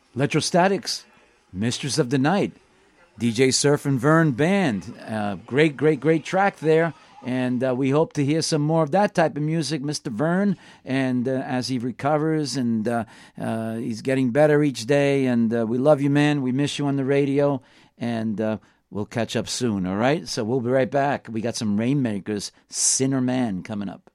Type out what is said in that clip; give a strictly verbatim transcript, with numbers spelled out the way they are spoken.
Electrostatics, Mistress of the Night, D J Surf and Vern Band. Uh, great, great, great track there. And uh, we hope to hear some more of that type of music, Mister Vern, and uh, as he recovers, and uh, uh, he's getting better each day. And uh, we love you, man. We miss you on the radio, and uh, we'll catch up soon, all right? So we'll be right back. We got some Rainmakers, Sinner Man, coming up.